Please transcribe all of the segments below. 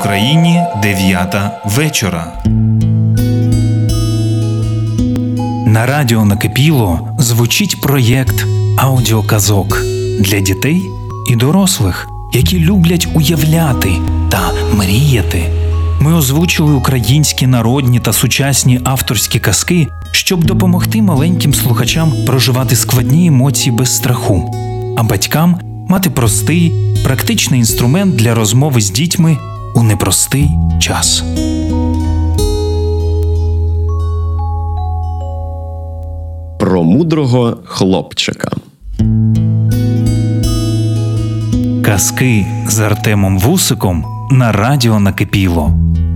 В країні 9 вечора. На радіо Накипіло звучить проєкт аудіоказок для дітей і дорослих, які люблять уявляти та мріяти. Ми озвучили українські народні та сучасні авторські казки, щоб допомогти маленьким слухачам проживати складні емоції без страху, а батькам мати простий, практичний інструмент для розмови з дітьми у непростий час. Про мудрого хлопчика. Казки з Артемом Вусиком на радіо Накипіло.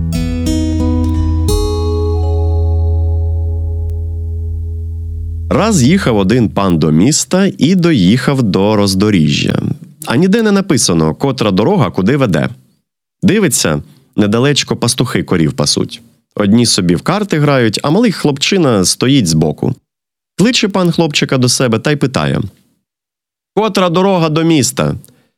Раз їхав один пан до міста і доїхав до роздоріжжя. А ніде не написано, котра дорога куди веде. Дивиться, недалечко пастухи корів пасуть. Одні собі в карти грають, а малий хлопчина стоїть збоку. Кличе пан хлопчика до себе та й питає: «Котра дорога до міста?»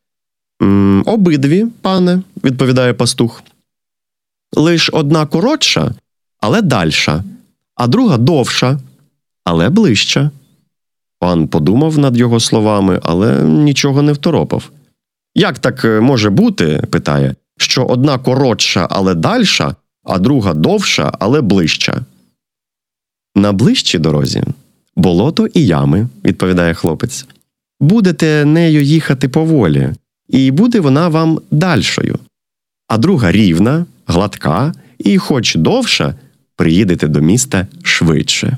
«Обидві, пане», – відповідає пастух. «Лиш одна коротша, але дальша, а друга довша, але ближча». Пан подумав над його словами, але нічого не второпав. «Як так може бути, – питає, – що одна коротша, але дальша, а друга довша, але ближча?» «На ближчій дорозі болото і ями», – відповідає хлопець. «Будете нею їхати поволі, і буде вона вам дальшою. А друга рівна, гладка і хоч довша, приїдете до міста швидше».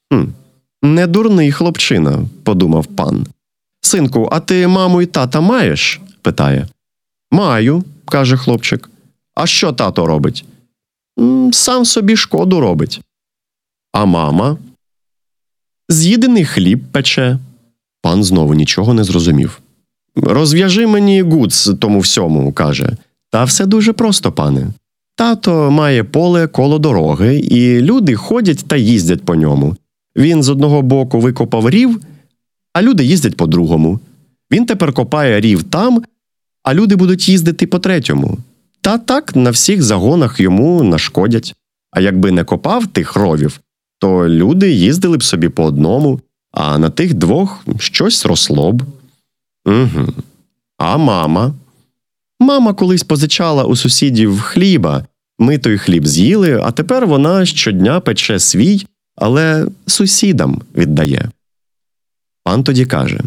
«Не дурний хлопчина», – подумав пан. «Синку, а ти маму і тата маєш?» – питає. «Маю», – каже хлопчик. «А що тато робить?» «Сам собі шкоду робить». «А мама?» «З'їдений хліб пече». Пан знову нічого не зрозумів. «Розв'яжи мені гуц тому всьому», – каже. «Та все дуже просто, пане. Тато має поле коло дороги, і люди ходять та їздять по ньому. Він з одного боку викопав рів, а люди їздять по другому. Він тепер копає рів там, а люди будуть їздити по третьому. Та так на всіх загонах йому нашкодять. А якби не копав тих ровів, то люди їздили б собі по одному, а на тих двох щось росло б». «Угу. А мама?» «Мама колись позичала у сусідів хліба. Ми той хліб з'їли, а тепер вона щодня пече свій, але сусідам віддає». Пан тоді каже: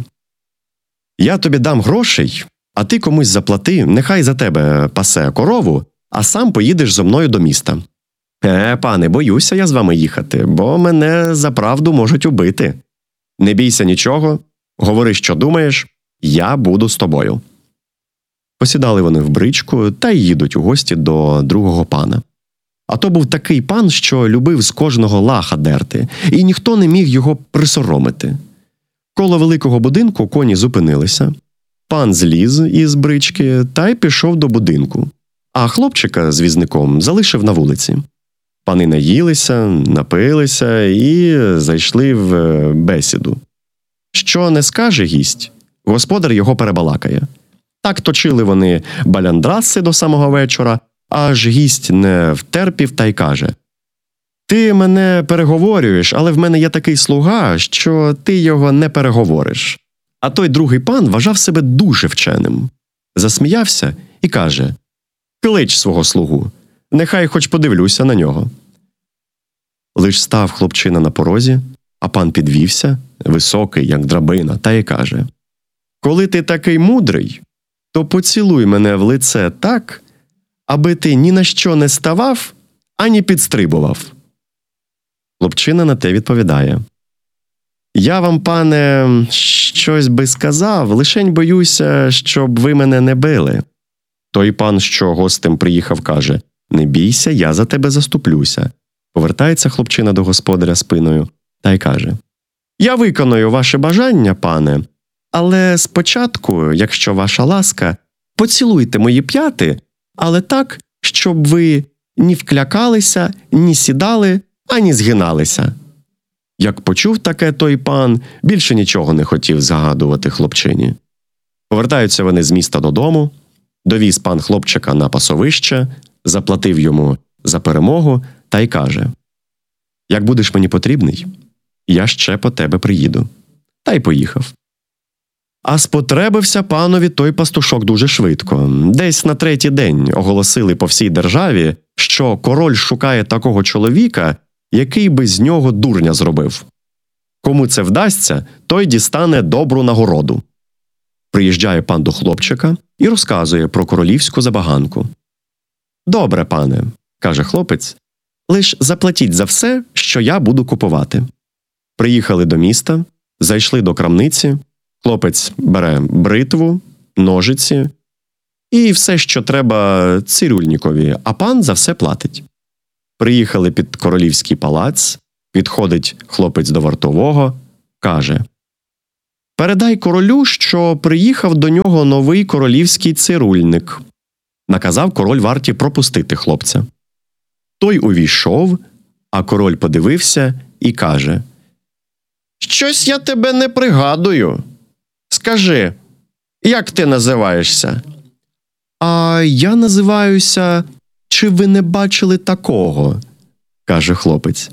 «Я тобі дам грошей, а ти комусь заплати, нехай за тебе пасе корову, а сам поїдеш зо мною до міста». Пане, боюся я з вами їхати, бо мене за правду можуть убити. Не бійся нічого, говори, що думаєш, я буду з тобою». Посідали вони в бричку та й їдуть у гості до другого пана. А то був такий пан, що любив з кожного лаха дерти, і ніхто не міг його присоромити. Коло великого будинку коні зупинилися. Пан зліз із брички та й пішов до будинку, а хлопчика з візником залишив на вулиці. Пани наїлися, напилися і зайшли в бесіду. Що не скаже гість, господар його перебалакає. Так точили вони баляндраси до самого вечора, аж гість не втерпів та й каже: «Ти мене переговорюєш, але в мене є такий слуга, що ти його не переговориш». А той другий пан вважав себе дуже вченим. Засміявся і каже: «Клич свого слугу, нехай хоч подивлюся на нього». Лиш став хлопчина на порозі, а пан підвівся, високий, як драбина, та й каже: «Коли ти такий мудрий, то поцілуй мене в лице так, аби ти ні на що не ставав, ані підстрибував». Хлопчина на те відповідає: «Я вам, пане, щось би сказав, лишень боюся, щоб ви мене не били». Той пан, що гостем приїхав, каже: «Не бійся, я за тебе заступлюся». Повертається хлопчина до господаря спиною та й каже: «Я виконую ваше бажання, пане, але спочатку, якщо ваша ласка, поцілуйте мої п'яти, але так, щоб ви ні вклякалися, ні сідали, ані згиналися». Як почув таке той пан, більше нічого не хотів загадувати хлопчині. Повертаються вони з міста додому, довіз пан хлопчика на пасовище, заплатив йому за перемогу та й каже: «Як будеш мені потрібний, я ще по тебе приїду». Та й поїхав. А спотребився панові той пастушок дуже швидко. Десь на третій день оголосили по всій державі, що король шукає такого чоловіка, який би з нього дурня зробив. Кому це вдасться, той дістане добру нагороду. Приїжджає пан до хлопчика і розказує про королівську забаганку. «Добре, пане», – каже хлопець, – «лиш заплатіть за все, що я буду купувати». Приїхали до міста, зайшли до крамниці, хлопець бере бритву, ножиці і все, що треба цирюльникові, а пан за все платить. Приїхали під королівський палац, підходить хлопець до вартового, каже: «Передай королю, що приїхав до нього новий королівський цирюльник». Наказав король варті пропустити хлопця. Той увійшов, а король подивився і каже: «Щось я тебе не пригадую. Скажи, як ти називаєшся?» «А я називаюся... Чи ви не бачили такого?» – каже хлопець.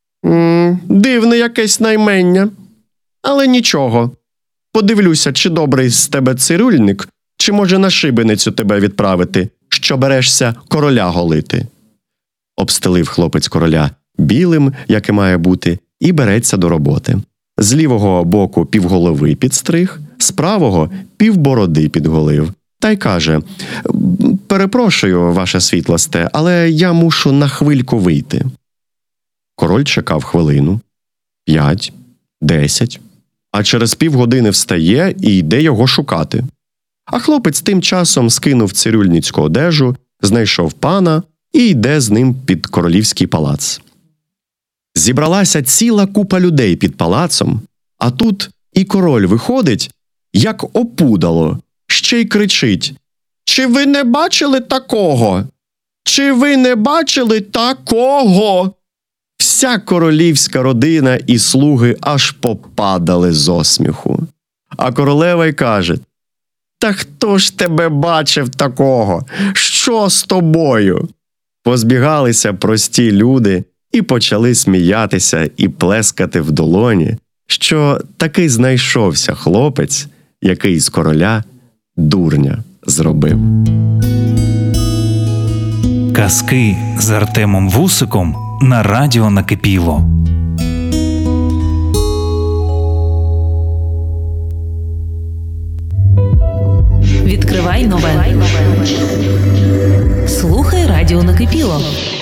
«Дивне якесь наймення. Але нічого. Подивлюся, чи добрий з тебе цирюльник, чи може на шибеницю тебе відправити, що берешся короля голити». Обстелив хлопець короля білим, як і має бути, і береться до роботи. З лівого боку півголови підстриг, з правого півбороди підголив. Та й каже: «Перепрошую, ваше світлосте, але я мушу на хвильку вийти». Король чекав хвилину, 5, 10, а через півгодини встає і йде його шукати. А хлопець тим часом скинув цирюльницьку одежу, знайшов пана і йде з ним під королівський палац. Зібралася ціла купа людей під палацом, а тут і король виходить, як опудало, ще й кричить: «Чи ви не бачили такого? Чи ви не бачили такого?» Вся королівська родина і слуги аж попадали з осміху. А королева й каже: «Та хто ж тебе бачив такого? Що з тобою?» Позбігалися прості люди і почали сміятися і плескати в долоні, що таки знайшовся хлопець, який з короля дурня зробив. Казки з Артемом Вусиком на радіо Накипіло. Відкривай нове. Слухай радіо Накипіло.